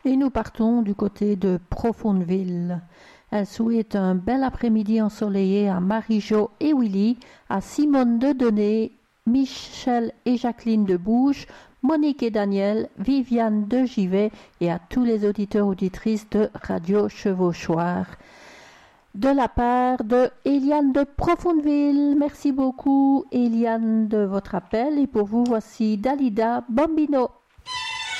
Et nous partons du côté de Profondeville. Elle souhaite un bel après-midi ensoleillé à Marie-Jo et Willy, à Simone de Denay, Michel et Jacqueline de Bouge, Monique et Daniel, Viviane de Givet et à tous les auditeurs auditrices de Radio Chevauchoir. De la part de Eliane de Profondeville. Merci beaucoup Eliane de votre appel et pour vous voici Dalida Bambino.